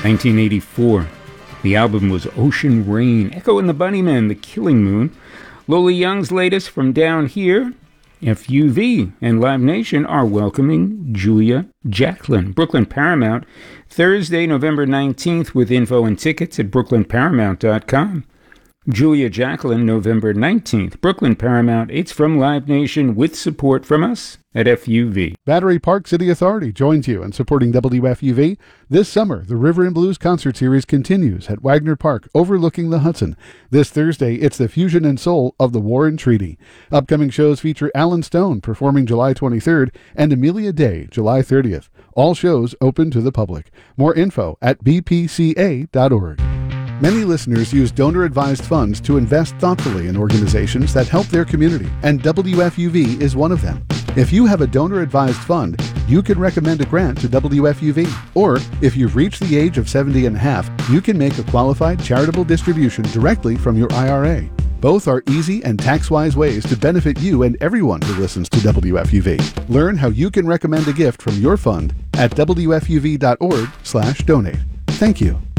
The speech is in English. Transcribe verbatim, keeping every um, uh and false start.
nineteen eighty-four. The album was Ocean Rain, Echo and the Bunnymen, The Killing Moon. Lola Young's latest, From Down Here. F U V and Live Nation are welcoming Julia Jacklin. Brooklyn Paramount, Thursday, November nineteenth, with info and tickets at brooklyn paramount dot com. Julia Jacklin, November nineteenth, Brooklyn Paramount. It's from Live Nation with support from us at F U V. Battery Park City Authority joins you in supporting W F U V. This summer, the River and Blues concert series continues at Wagner Park, overlooking the Hudson. This Thursday, it's the Fusion and Soul of the Warren Treaty. Upcoming shows feature Alan Stone performing July twenty-third and Amelia Day, July thirtieth. All shows open to the public. More info at b p c a dot org. Many listeners use donor-advised funds to invest thoughtfully in organizations that help their community, and W F U V is one of them. If you have a donor-advised fund, you can recommend a grant to W F U V. Or, if you've reached the age of seventy and a half, you can make a qualified charitable distribution directly from your I R A. Both are easy and tax-wise ways to benefit you and everyone who listens to W F U V. Learn how you can recommend a gift from your fund at w f u v dot org slash donate. Thank you.